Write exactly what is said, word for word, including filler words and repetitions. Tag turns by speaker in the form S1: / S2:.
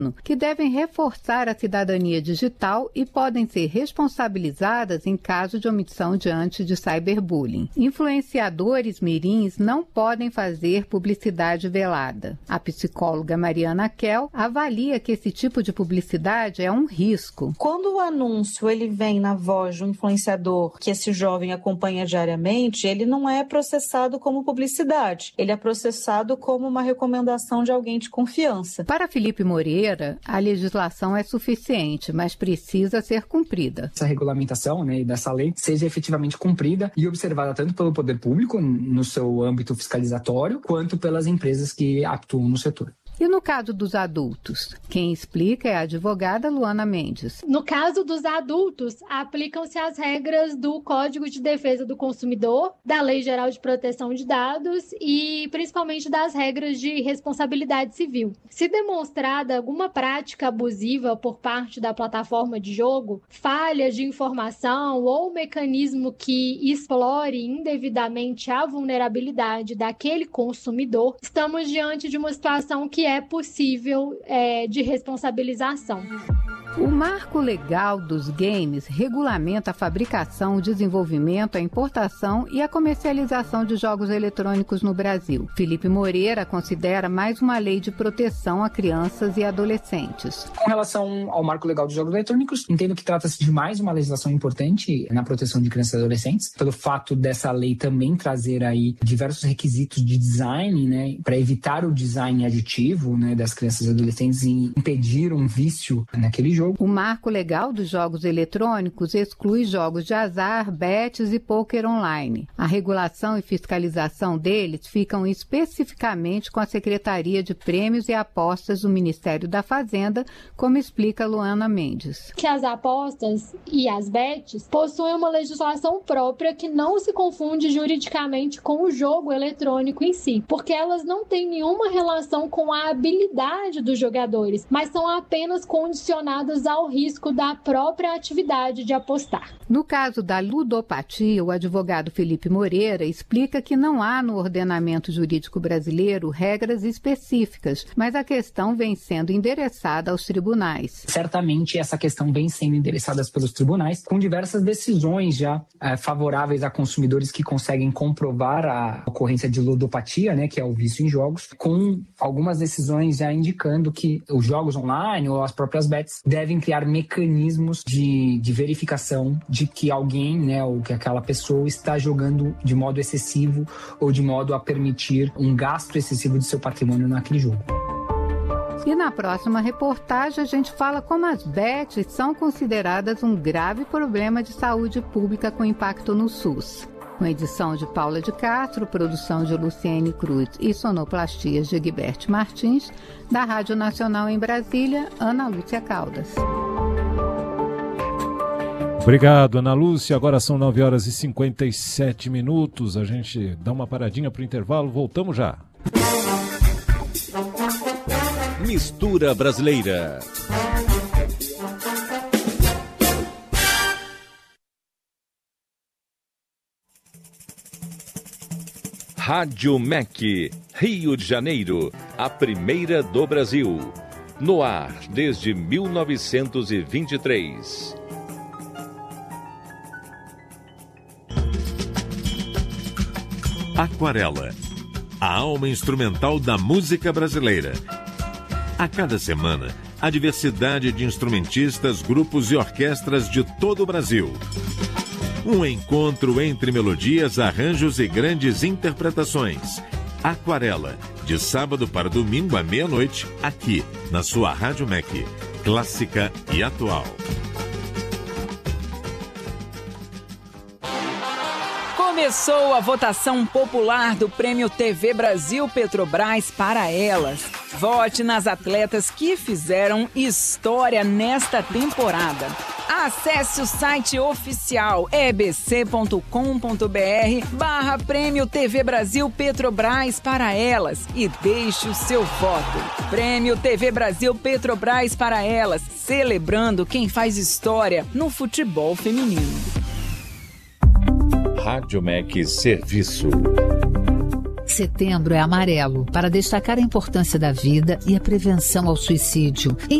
S1: que devem reforçar a cidadania digital e podem ser responsabilizadas em caso de omissão diante de cyberbullying. Influenciadores mirins não podem fazer publicidade velada. A psicóloga Mariana Kell avalia que esse tipo de publicidade é um risco.
S2: Quando o anúncio ele vem na voz de um influenciador que esse jovem acompanha diariamente, ele não é processado como publicidade. Ele é processado como uma recomendação de alguém de confiança.
S1: Para Felipe Moreira, a legislação é suficiente, mas precisa ser cumprida.
S3: Essa regulamentação, né, dessa lei seja efetivamente cumprida e observada tanto pelo poder público no seu âmbito fiscalizatório, quanto pelas empresas que atuam no setor.
S1: E no caso dos adultos? Quem explica é a advogada Luana Mendes.
S4: No caso dos adultos, aplicam-se as regras do Código de Defesa do Consumidor, da Lei Geral de Proteção de Dados e principalmente das regras de responsabilidade civil. Se demonstrada alguma prática abusiva por parte da plataforma de jogo, falha de informação ou mecanismo que explore indevidamente a vulnerabilidade daquele consumidor, estamos diante de uma situação que é possível é, de responsabilização.
S1: O marco legal dos games regulamenta a fabricação, o desenvolvimento, a importação e a comercialização de jogos eletrônicos no Brasil. Felipe Moreira considera mais uma lei de proteção a crianças e adolescentes.
S3: Com relação ao marco legal dos jogos eletrônicos, entendo que trata-se de mais uma legislação importante na proteção de crianças e adolescentes, pelo fato dessa lei também trazer aí diversos requisitos de design, né, para evitar o design aditivo, né, das crianças e adolescentes e impedir um vício naquele jogo.
S1: O marco legal dos jogos eletrônicos exclui jogos de azar, bets e pôquer online. A regulação e fiscalização deles ficam especificamente com a Secretaria de Prêmios e Apostas do Ministério da Fazenda, como explica Luana Mendes.
S4: Que as apostas e as bets possuem uma legislação própria que não se confunde juridicamente com o jogo eletrônico em si, porque elas não têm nenhuma relação com a habilidade dos jogadores, mas são apenas condicionadas ao risco da própria atividade de apostar.
S1: No caso da ludopatia, o advogado Felipe Moreira explica que não há no ordenamento jurídico brasileiro regras específicas, mas a questão vem sendo endereçada aos tribunais.
S3: Certamente essa questão vem sendo endereçada pelos tribunais, com diversas decisões já é, favoráveis a consumidores que conseguem comprovar a ocorrência de ludopatia, né, que é o vício em jogos, com algumas decisões já indicando que os jogos online ou as próprias bets devem criar mecanismos de, de verificação de que alguém, né, ou que aquela pessoa está jogando de modo excessivo ou de modo a permitir um gasto excessivo de seu patrimônio naquele jogo.
S1: E na próxima reportagem a gente fala como as bets são consideradas um grave problema de saúde pública com impacto no SUS. Com edição de Paula de Castro, produção de Luciene Cruz e sonoplastias de Guiberte Martins, da Rádio Nacional em Brasília, Ana Lúcia Caldas.
S5: Obrigado, Ana Lúcia. Agora são nove horas e cinquenta e sete minutos. A gente dá uma paradinha para o intervalo. Voltamos já.
S6: Mistura Brasileira. Rádio M E C, Rio de Janeiro, a primeira do Brasil. No ar desde mil novecentos e vinte e três.
S7: Aquarela, a alma instrumental da música brasileira. A cada semana, a diversidade de instrumentistas, grupos e orquestras de todo o Brasil. Um encontro entre melodias, arranjos e grandes interpretações. Aquarela, de sábado para domingo à meia-noite, aqui, na sua Rádio M E C, clássica e atual.
S8: Começou a votação popular do Prêmio T V Brasil Petrobras para elas. Vote nas atletas que fizeram história nesta temporada. Acesse o site oficial ebc.com.br barra Prêmio T V Brasil Petrobras para elas e deixe o seu voto. Prêmio T V Brasil Petrobras para elas, celebrando quem faz história no futebol feminino.
S6: Rádio M E C Serviço.
S9: Setembro é amarelo, para destacar a importância da vida e a prevenção ao suicídio.